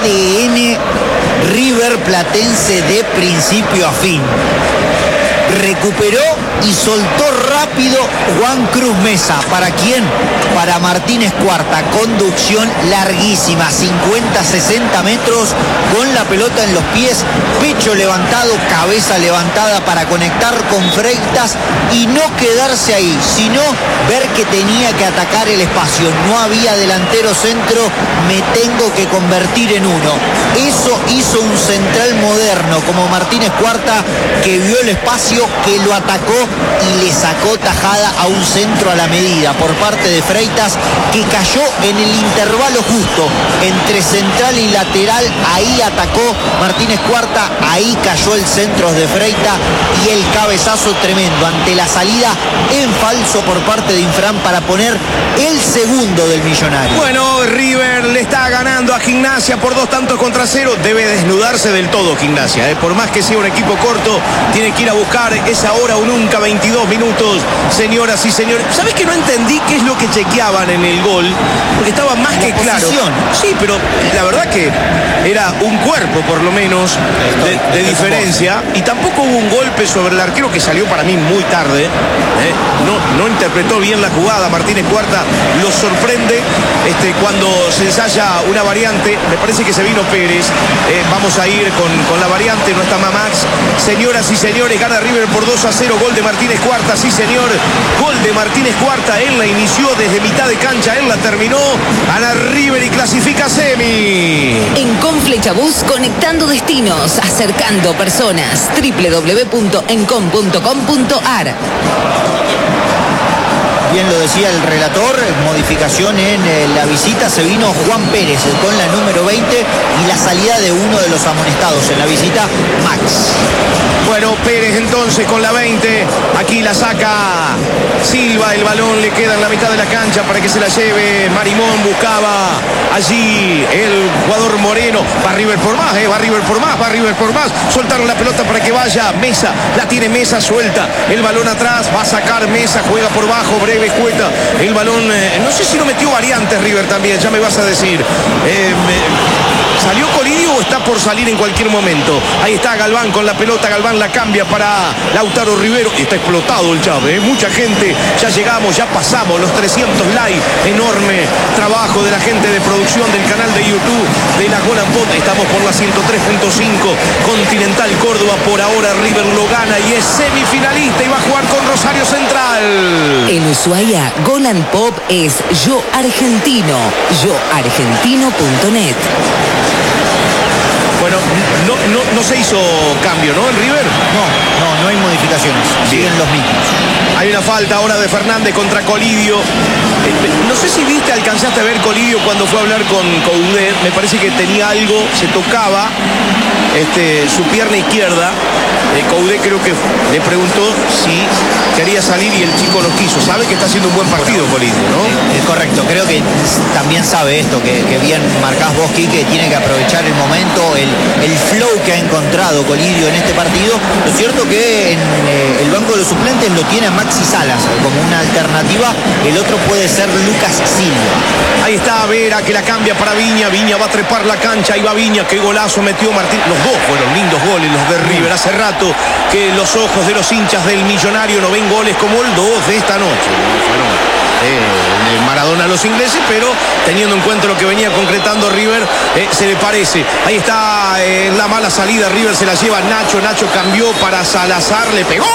ADN River Platense de principio a fin. Recuperó y soltó rápido Juan Cruz Mesa. ¿Para quién? Para Martínez Cuarta. Conducción larguísima, 50-60 metros, con la pelota en los pies, pecho levantado, cabeza levantada para conectar con Freitas y no quedarse ahí, sino ver que tenía que atacar el espacio. No había delantero centro, me tengo que convertir en uno. Eso hizo un central moderno como Martínez Cuarta, que vio el espacio, que lo atacó y le sacó tajada a un centro a la medida por parte de Freitas, que cayó en el intervalo justo entre central y lateral. Ahí atacó Martínez Cuarta, ahí cayó el centro de Freitas y el cabezazo tremendo ante la salida en falso por parte de Infran para poner el segundo del Millonario. Bueno, River le está ganando a Gimnasia por 2-0. Debe desnudarse del todo Gimnasia, por más que sea un equipo corto, tiene que ir a buscar esa hora o nunca. 22 minutos, señoras y señores. ¿Sabes que no entendí qué es lo que chequeaban en el gol? Porque estaba más que claro. Sí, pero la verdad que era un cuerpo por lo menos de diferencia, y tampoco hubo un golpe sobre el arquero, que salió para mí muy tarde. No interpretó bien la jugada. Martínez Cuarta lo sorprende cuando se ensaya una variante. Me parece que se vino Pérez. Vamos a ir con la variante, no está Mamax. Señoras y señores, gana River por 2-0. Gol de Martínez Cuarta, sí señor. Gol de Martínez Cuarta. Él la inició desde mitad de cancha, él la terminó. Gana River y clasifica semi. En Conflechabús, conectando destinos, acercando personas. www.encom.com.ar. Bien lo decía el relator, modificación en la visita, se vino Juan Pérez con la número 20 y la salida de uno de los amonestados en la visita, Max. Bueno, Pérez entonces con la 20, aquí la saca Silva, el balón le queda en la mitad de la cancha para que se la lleve Marimón, buscaba allí el jugador Moreno, va River por más, va River por más, va River por más, soltaron la pelota para que vaya Mesa, la tiene Mesa, suelta el balón atrás, va a sacar Mesa, juega por bajo, breve Cueta, el balón, no sé si no metió variantes River también, ya me vas a decir. ¿Salió Colidio o está por salir en cualquier momento? Ahí está Galván con la pelota, Galván la cambia para Lautaro Rivero, y está explotado el Chave, mucha gente, ya llegamos, ya pasamos los 300 likes, enorme trabajo de la gente de producción del canal de YouTube de la Golan Pot. Estamos por la 103.5 Continental Córdoba, por ahora River lo gana y es semifinalista y va a jugar con Rosario Central. En Ushuaia, Golan Pop es Yo Argentino, yoargentino.net. Bueno, no se hizo cambio, ¿no? En River. No hay modificaciones. Siguen los mismos. Hay una falta ahora de Fernández contra Colidio. No sé si viste, alcanzaste a ver Colidio cuando fue a hablar con Coudet. Me parece que tenía algo, se tocaba su pierna izquierda. Coudet creo que le preguntó si quería salir y el chico no quiso. Sabe que está haciendo un buen partido Colidio, ¿no? Es correcto, creo que también sabe esto, que bien marcás vos, Quique, tiene que aprovechar el momento, el flow que ha encontrado Colidio en este partido. Lo cierto que en el banco de los suplentes lo tiene a Maxi Salas como una alternativa, el otro puede ser Lucas Silva. Ahí está Vera, que la cambia para Viña, Viña va a trepar la cancha, ahí va Viña, qué golazo metió Martín. Los dos fueron lindos goles los de River. Hace rato que los ojos de los hinchas del Millonario no ven goles como el 2 de esta noche. Fueron Maradona a los ingleses, pero teniendo en cuenta lo que venía concretando River, se le parece. Ahí está la mala salida, River se la lleva Nacho, Nacho cambió para Salazar, le pegó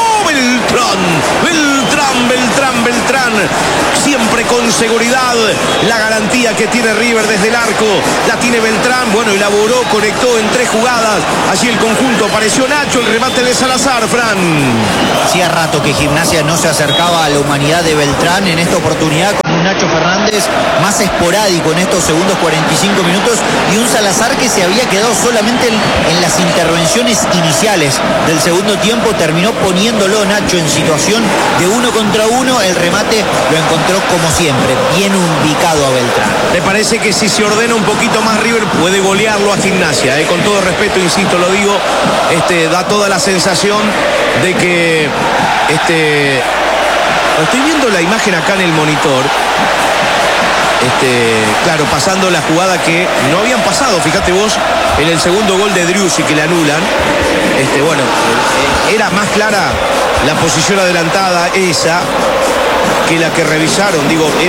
Beltrán, siempre con seguridad, la garantía que tiene River desde el arco, la tiene Beltrán, bueno, elaboró, conectó en 3 jugadas, allí el conjunto, apareció Nacho, el remate de Salazar, Fran. Hacía rato que Gimnasia no se acercaba a la humanidad de Beltrán, en esta oportunidad con un Nacho Fernández más esporádico en estos segundos 45 minutos y un Salazar que se había quedado solamente en las intervenciones iniciales del segundo tiempo, terminó poniéndolo Nacho en situación de 1 contra 1, el remate lo encontró como siempre, bien ubicado a Beltrán. Me parece que si se ordena un poquito más River puede golearlo a Gimnasia, con todo respeto, insisto, lo digo, da toda la sensación de que estoy viendo la imagen acá en el monitor. Claro, pasando la jugada que no habían pasado, fíjate vos, en el segundo gol de Driussi que le anulan. Bueno, era más clara la posición adelantada esa que la que revisaron, digo, era